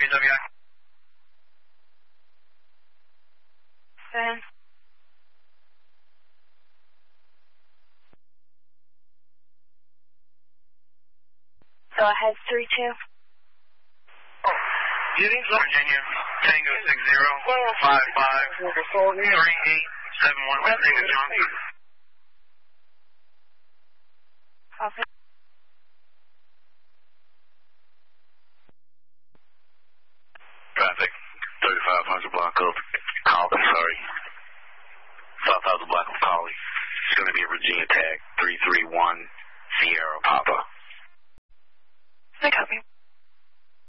WI. Then. Go ahead, 3-2. Virginia, Tango 60553871. What's the name of John? Copy. Traffic, 3500 block of Collie, sorry. South block of Collie. It's going to be a Virginia tag, 331 Sierra Papa. I copy.